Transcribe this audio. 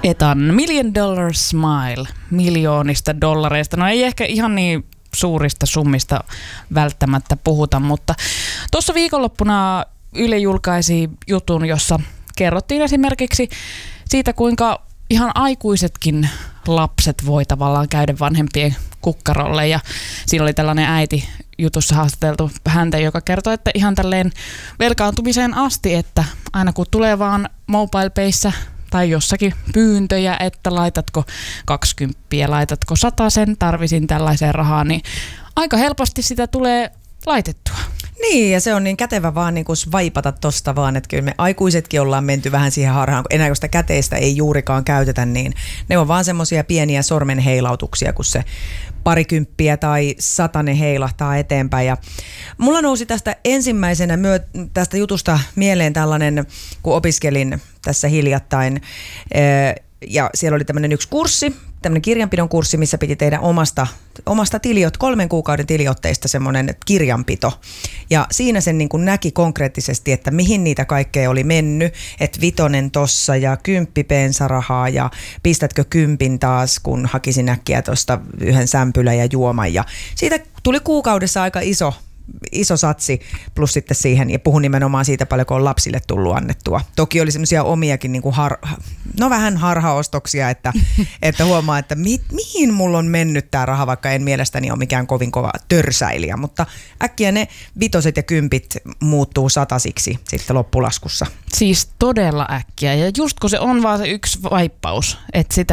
Etan $1 Million Smile miljoonista dollareista. No ei ehkä ihan niin suurista summista välttämättä puhuta, mutta tuossa viikonloppuna Yle julkaisi jutun, jossa kerrottiin esimerkiksi siitä, kuinka ihan aikuisetkin lapset voi tavallaan käydä vanhempien kukkarolle. Ja siinä oli tällainen äiti jutussa haastateltu häntä, joka kertoi, että ihan tälleen velkaantumiseen asti, että aina kun tulee vaan MobilePayssä tai jossakin pyyntöjä, että laitatko 20, laitatko 100, tarvisin tällaiseen rahaan, niin aika helposti sitä tulee laitettua. Niin, ja se on niin kätevä vaan niin kuin swipata tosta vaan, että kyllä me aikuisetkin ollaan menty vähän siihen harhaan, kun enää kun sitä käteistä ei juurikaan käytetä, niin ne on vaan semmoisia pieniä sormenheilautuksia, kun se 20 tai 100 heilahtaa eteenpäin. Ja mulla nousi tästä ensimmäisenä tästä jutusta mieleen tällainen, kun opiskelin tässä hiljattain, ja siellä oli tämmöinen yksi kurssi, tämmöinen kirjanpidon kurssi, missä piti tehdä omasta 3 kuukauden tiliotteista semmoinen kirjanpito. Ja siinä sen niin kuin näki konkreettisesti, että mihin niitä kaikkea oli mennyt, että 5 tossa ja 10 bensarahaa ja pistätkö 10 taas, kun hakisin äkkiä tuosta yhden sämpylän ja juoman. Ja siitä tuli kuukaudessa aika iso satsi plus sitten siihen, ja puhun nimenomaan siitä paljon, kun on lapsille tullut annettua. Toki oli semmoisia omiakin niin kuin vähän harhaostoksia, että huomaa, että mihin mulla on mennyt tämä raha, vaikka en mielestäni ole mikään kovin kova törsäilijä, mutta äkkiä ne 5 ja 10 muuttuu 100 sitten loppulaskussa. Siis todella äkkiä, ja just kun se on vaan se yksi vaippaus, että sitä